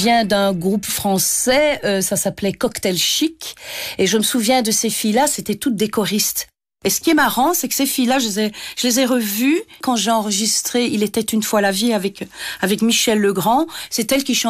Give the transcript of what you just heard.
Je viens d'un groupe français, ça s'appelait Cocktail Chic, et je me souviens de ces filles-là, c'était toutes des choristes. Et ce qui est marrant, c'est que ces filles-là, je les ai revues quand j'ai enregistré Il était une fois la vie avec Michel Legrand. C'est elles qui chantaient